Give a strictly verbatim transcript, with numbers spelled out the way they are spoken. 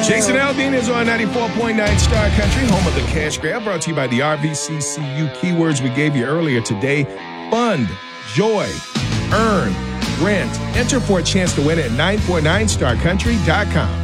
Jason Aldean is on ninety-four point nine Star Country, home of the Cash Grab, brought to you by the R V C C U keywords we gave you earlier today. Fund, joy, earn, rent. Enter for a chance to win at nine four nine star country dot com.